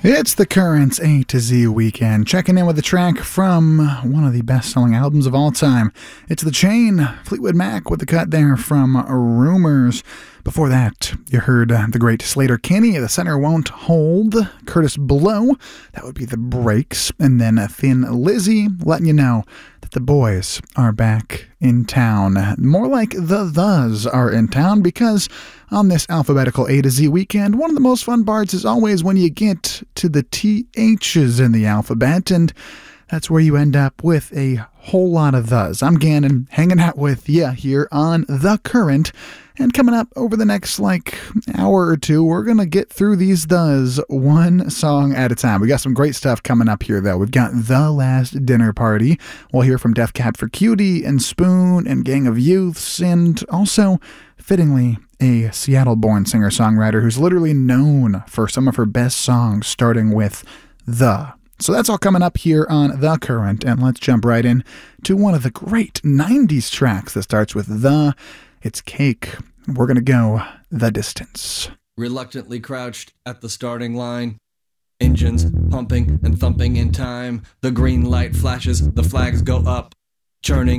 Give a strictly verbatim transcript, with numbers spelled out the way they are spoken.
It's the Currents A to Z weekend, checking in with a track from one of the best-selling albums of all time. It's The Chain, Fleetwood Mac with the cut there from Rumors. Before that, you heard uh, the great Sleater-Kinney, The Center Won't Hold, Curtis Blow, that would be The Breaks, and then Thin Lizzy, letting you know that the boys are back in town. More like the Thes are in town, because on this alphabetical A to Z weekend, one of the most fun parts is always when you get to the T H's in the alphabet, and that's where you end up with a whole lot of Thes. I'm Gannon, hanging out with you here on The Current. And coming up over the next, like, hour or two, we're going to get through these Thes one song at a time. We got some great stuff coming up here, though. We've got The Last Dinner Party. We'll hear from Death Cab for Cutie and Spoon and Gang of Youths, and also, fittingly, a Seattle-born singer-songwriter who's literally known for some of her best songs, starting with The. So that's all coming up here on The Current, and let's jump right in to one of the great nineties tracks that starts with The. It's Cake. We're going to go the distance. Reluctantly crouched at the starting line. Engines pumping and thumping in time. The green light flashes, the flags go up. Churning